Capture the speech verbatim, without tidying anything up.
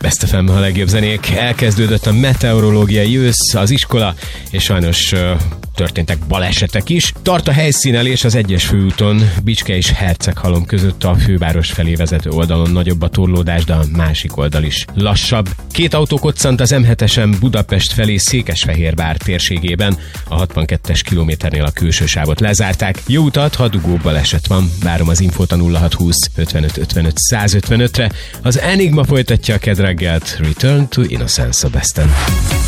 Best ef em, a legjobb zenék. Elkezdődött a meteorológiai ősz, az iskola, és sajnos uh, történtek balesetek is. Tart a helyszínelés az egyes főúton, Bicske és Herceghalom között a főváros felé vezető oldalon nagyobb a torlódás, de a másik oldal is lassabb. Két autó koccant az em hetesen Budapest felé Székesfehérvár térségében, a hatvankettes kilométernél a külső sávot lezárták. Jó utat, ha dugó baleset van. Várom az infót a nulla hat húsz ötvenöt ötvenöt száz ötvenötre. Az Enigma folytatja a Ked reggelt. Return to Innocence a Besten.